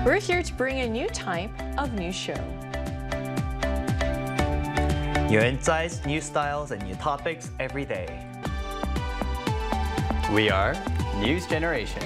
We're here to bring a new type of news show. New insights, new styles, and new topics every day. We are News Generation.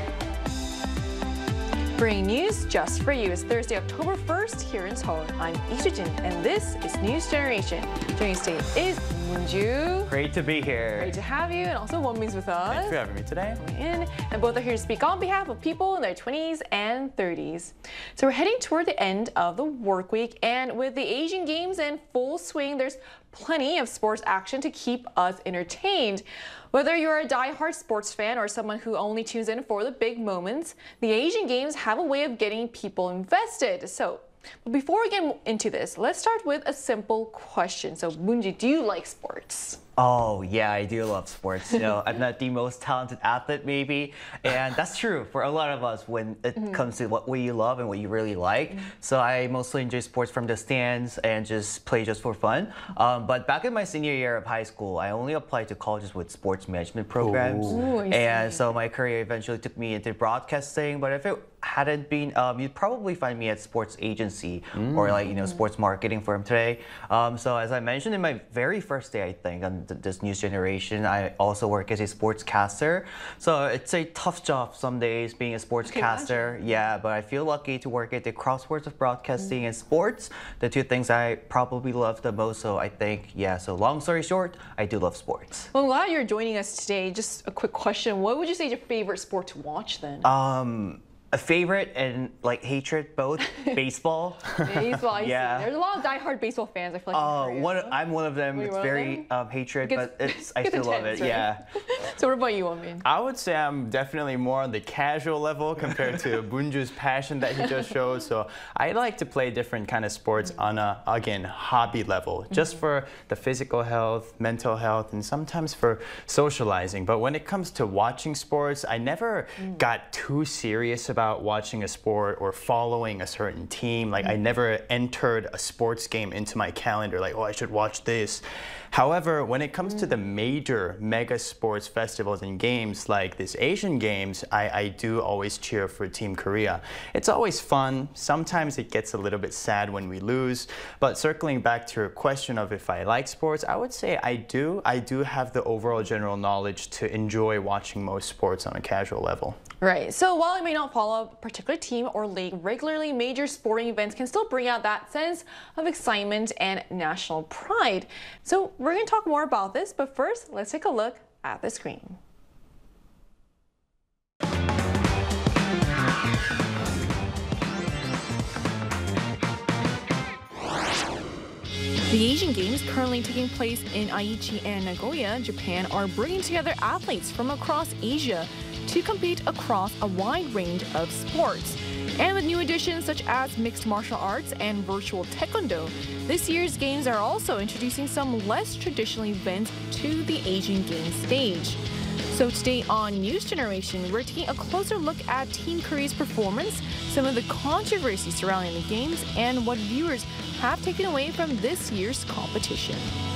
Bringing news just for you. It's Thursday, October 1st here in Seoul. I'm Lee Soo-jin, and this is News Generation. Joining us today is Moon-ju. Great to be here. Great to have you, and also Won-Ming's with us. Thanks for having me today. And both are here to speak on behalf of people in their 20s and 30s. So we're heading toward the end of the work week, and with the Asian Games in full swing, there's plenty of sports action to keep us entertained. Whether you're a die-hard sports fan or someone who only tunes in for the big moments, the Asian Games have a way of getting people invested. But before we get into this, let's start with a simple question. So, Moon-ju, do you like sports? Oh, yeah, I do love sports. I'm not the most talented athlete, maybe. And that's true for a lot of us when it comes to what you love and what you really like. So I mostly enjoy sports from the stands and just play just for fun. But back in my senior year of high school, I only applied to colleges with sports management programs. And so my career eventually took me into broadcasting. But if it hadn't been, you'd probably find me at sports agency or sports marketing firm today. So as I mentioned in my very first day, I think, on this News Generation, I also work as a sportscaster. So it's a tough job some days being a sportscaster. Yeah, but I feel lucky to work at the crosswords of broadcasting and sports, the two things I probably love the most. So I think, so long story short, I do love sports. Well, I'm glad you're joining us today. Just a quick question. What would you say is your favorite sport to watch then? A favorite and hatred both. Baseball. Baseball, I see. There's a lot of die-hard baseball fans, I feel like. I'm one of them. It's very hatred, but I still love it. Right? Yeah. So what about you, Won-Ming? I would say I'm definitely more on the casual level compared to Moon-ju's passion that he just showed. So I like to play different kind of sports on a, again, hobby level, just for the physical health, mental health, and sometimes for socializing. But when it comes to watching sports, I never got too serious about watching a sport or following a certain team. I never entered a sports game into my calendar like, oh, I should watch this. However, when it comes to the major mega sports festivals and games like this Asian Games, I do always cheer for Team Korea. It's always fun. Sometimes it gets a little bit sad when we lose. But circling back to your question of if I like sports, I would say I do. I do have the overall general knowledge to enjoy watching most sports on a casual level. Right. So while I may not follow a particular team or league regularly, major sporting events can still bring out that sense of excitement and national pride. So we're going to talk more about this, but first, let's take a look at the screen. The Asian Games currently taking place in Aichi and Nagoya, Japan, are bringing together athletes from across Asia to compete across a wide range of sports. And with new additions such as mixed martial arts and virtual taekwondo, this year's games are also introducing some less traditional events to the Asian Games stage. So today on News Generation, we're taking a closer look at Team Korea's performance, some of the controversies surrounding the games, and what viewers have taken away from this year's competition.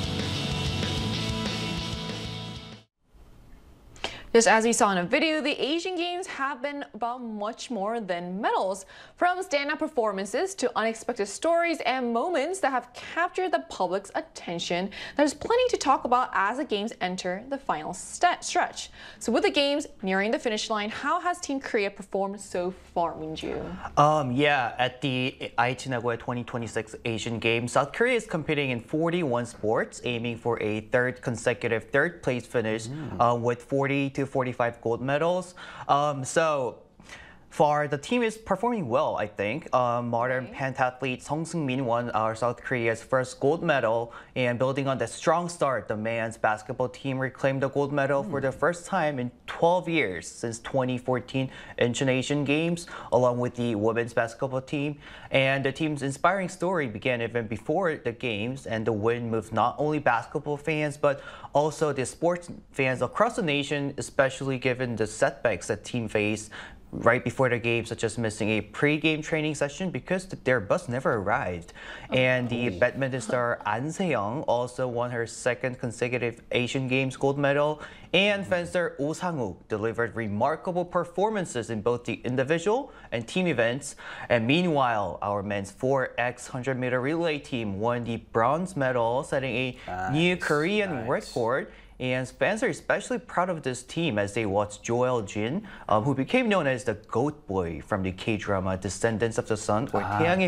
Just as we saw in a video, the Asian Games have been about much more than medals. From standout performances to unexpected stories and moments that have captured the public's attention, there's plenty to talk about as the Games enter the final stretch. So with the Games nearing the finish line, how has Team Korea performed so far, Moon-ju? At the Aichi Nagoya 2026 Asian Games, South Korea is competing in 41 sports, aiming for a third consecutive third-place finish with 40 to 45 gold medals. So far, the team is performing well, I think. Modern pentathlete Song Seung-min won our South Korea's first gold medal, and building on the strong start, the men's basketball team reclaimed the gold medal for the first time in 12 years since 2014 Incheon Asian Games, along with the women's basketball team. And the team's inspiring story began even before the games, and the win moved not only basketball fans, but also the sports fans across the nation, especially given the setbacks that team faced right before the game, such as missing a pre-game training session because their bus never arrived. And the badminton star An Se-young also won her second consecutive Asian Games gold medal. And fencer Oh Sang-uk delivered remarkable performances in both the individual and team events. And meanwhile, our men's 4x 100-meter relay team won the bronze medal, setting a new Korean record. And Spencer is especially proud of this team as they watch Joel Jin, who became known as the Goat Boy from the K-drama Descendants of the Sun, or 태양의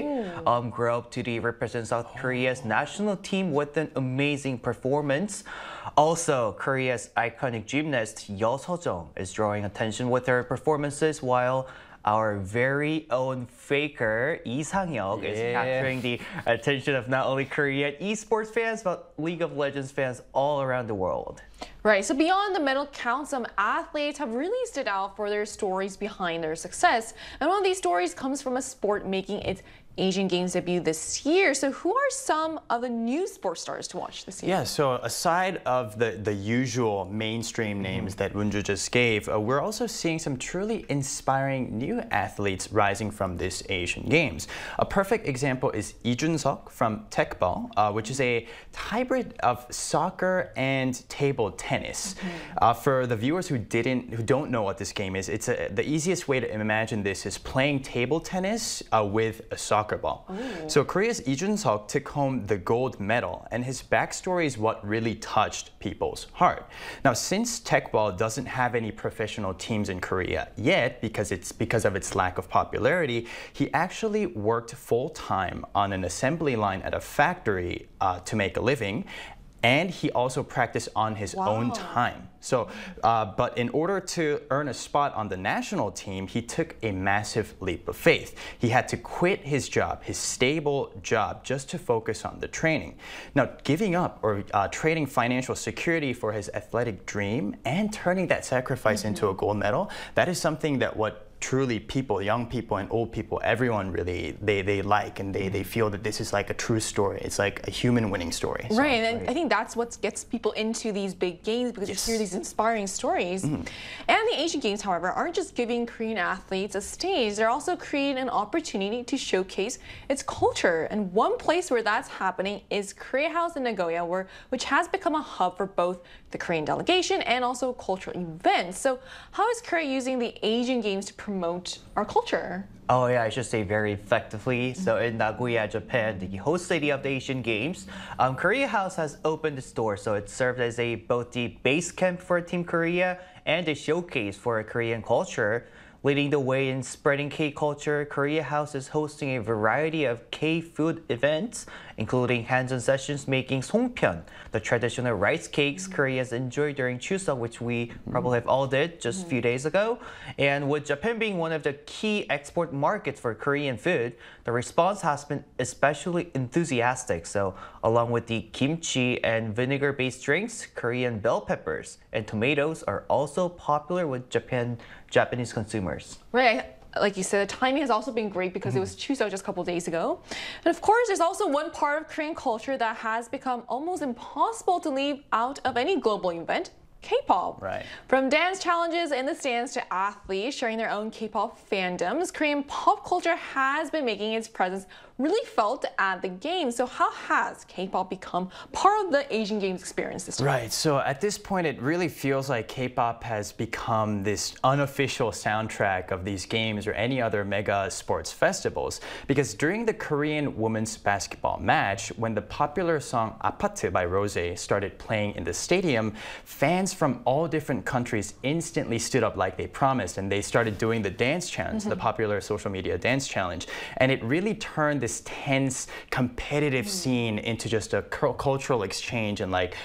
후예, grow up to represent South Korea's national team with an amazing performance. Also, Korea's iconic gymnast Yeo Seo-jung is drawing attention with her performances, while our very own faker, Lee Sang-hyuk, is capturing the attention of not only Korean esports fans, but League of Legends fans all around the world. Right, so beyond the medal count, some athletes have really stood out for their stories behind their success. And one of these stories comes from a sport making its Asian Games debut this year. So who are some of the new sports stars to watch this year? Yeah, so aside of the usual mainstream names that Wonju just gave, we're also seeing some truly inspiring new athletes rising from this Asian Games. A perfect example is Lee Jun-seok from Tekball, which is a hybrid of soccer and table tennis. For the viewers who don't know what this game is, it's the easiest way to imagine this is playing table tennis with a soccer ball. So Korea's Lee Jun-seok took home the gold medal, and his backstory is what really touched people's heart. Now, since Tekball doesn't have any professional teams in Korea yet, because of its lack of popularity, he actually worked full-time on an assembly line at a factory to make a living. And he also practiced on his own time. So, but in order to earn a spot on the national team, he took a massive leap of faith. He had to quit his job, his stable job, just to focus on the training. Now, giving up or trading financial security for his athletic dream and turning that sacrifice into a gold medal, that is something that truly people, young people and old people, everyone really, they like, and they feel that this is like a true story. It's like a human winning story. So, right, and I think that's what gets people into these big games, because you hear these inspiring stories. And the Asian Games, however, aren't just giving Korean athletes a stage, they're also creating an opportunity to showcase its culture. And one place where that's happening is Korea House in Nagoya, which has become a hub for both the Korean delegation and also cultural events. So how is Korea using the Asian Games to promote our culture? Oh yeah, I should say very effectively. So in Nagoya, Japan, the host city of the Asian Games, Korea House has opened its doors. So it served as both the base camp for Team Korea and a showcase for Korean culture. Leading the way in spreading K-culture, Korea House is hosting a variety of K-food events, including hands-on sessions making songpyeon, the traditional rice cakes Koreans enjoy during Chuseok, which we probably have all did just a few days ago. And with Japan being one of the key export markets for Korean food, the response has been especially enthusiastic. So along with the kimchi and vinegar-based drinks, Korean bell peppers and tomatoes are also popular with Japanese consumers. Right. Like you said, the timing has also been great because it was Chuseok just a couple of days ago. And of course, there's also one part of Korean culture that has become almost impossible to leave out of any global event: K-pop. Right. From dance challenges in the stands to athletes sharing their own K-pop fandoms, Korean pop culture has been making its presence really felt at the Games. So how has K-pop become part of the Asian Games experience this time? Right, so at this point it really feels like K-pop has become this unofficial soundtrack of these games or any other mega sports festivals. Because during the Korean women's basketball match, when the popular song 아파트 by Rosé started playing in the stadium, fans from all different countries instantly stood up like they promised, and they started doing the dance challenge, the popular social media dance challenge. And it really turned this tense, competitive scene into just a cultural exchange and like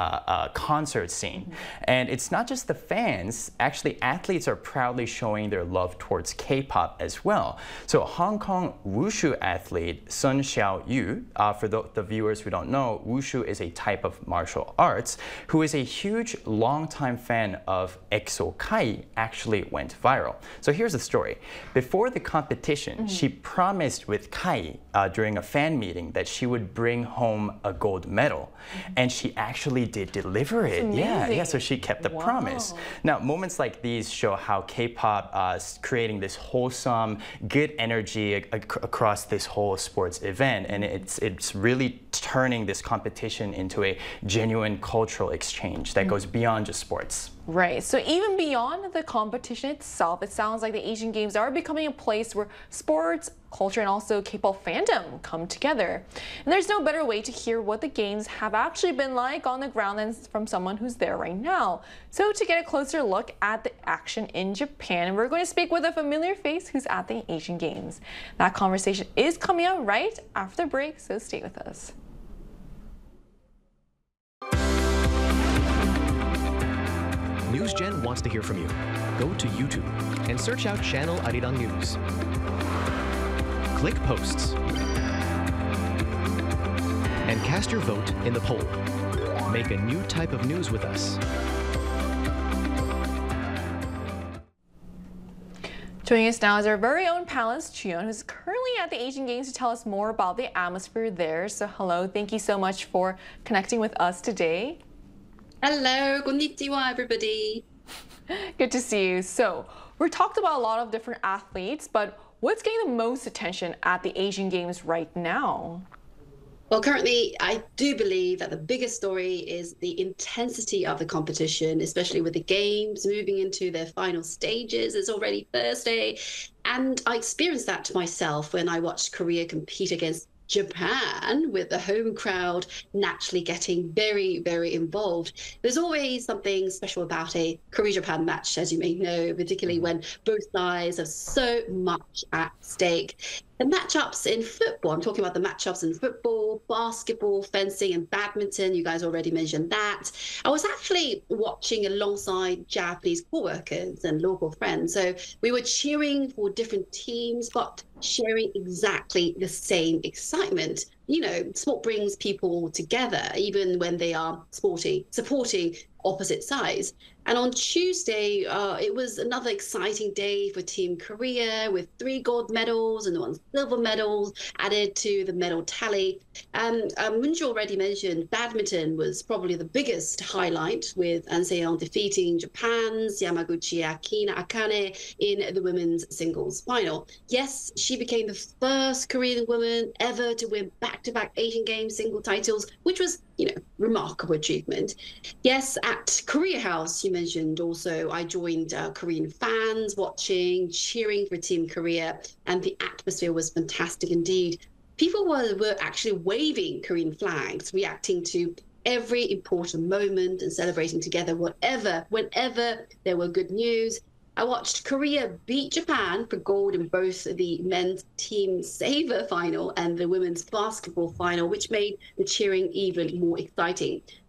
a concert scene. And it's not just the fans, actually athletes are proudly showing their love towards K-pop as well. So Hong Kong wushu athlete Sun Xiaoyu, for the viewers who don't know, wushu is a type of martial arts, who is a huge longtime fan of EXO Kai actually went viral. So here's the story. Before the competition, she promised with Kai during a fan meeting that she would bring home a gold medal. And she actually did deliver it. Yeah, so she kept the promise. Now, moments like these show how K-pop is creating this wholesome, good energy across this whole sports event. And it's really turning this competition into a genuine cultural exchange that goes beyond just sports. Right. So even beyond the competition itself, it sounds like the Asian Games are becoming a place where sports, culture, and also K-pop fandom come together. And there's no better way to hear what the Games have actually been like on the ground than from someone who's there right now. So to get a closer look at the action in Japan, we're going to speak with a familiar face who's at the Asian Games. That conversation is coming up right after the break, so stay with us. NewsGen wants to hear from you. Go to YouTube and search out Channel Arirang News. Click Posts and cast your vote in the poll. Make a new type of news with us. Joining us now is our very own Palace Chuyeon, who's currently at the Asian Games to tell us more about the atmosphere there. So hello, thank you so much for connecting with us today. Hello, konnichiwa, everybody. Good to see you. So we're talked about a lot of different athletes, but what's getting the most attention at the Asian Games right now? Well, currently, I do believe that the biggest story is the intensity of the competition, especially with the games moving into their final stages. It's already Thursday. And I experienced that myself when I watched Korea compete against Japan, with the home crowd naturally getting very, very involved. There's always something special about a Korea-Japan match, as you may know, particularly when both sides have so much at stake. The matchups in football, I'm talking about the matchups in football, basketball, fencing, and badminton. You guys already mentioned that. I was actually watching alongside Japanese co-workers and local friends. So we were cheering for different teams, but sharing exactly the same excitement. You know, sport brings people together, even when they are supporting opposite sides. And on Tuesday, it was another exciting day for Team Korea, with 3 gold medals and 1 silver medal added to the medal tally. And Munju already mentioned badminton was probably the biggest highlight, with An Se-young defeating Japan's Yamaguchi Akane in the women's singles final. Yes, she became the first Korean woman ever to win back-to-back Asian Games single titles, which was, you know, remarkable achievement. Yes, at Korea House, you mentioned also, I joined Korean fans watching, cheering for Team Korea, and the atmosphere was fantastic indeed. People were actually waving Korean flags, reacting to every important moment and celebrating together whenever there were good news. I watched Korea beat Japan for gold in both the men's team saver final and the women's basketball final, which made the cheering even more exciting.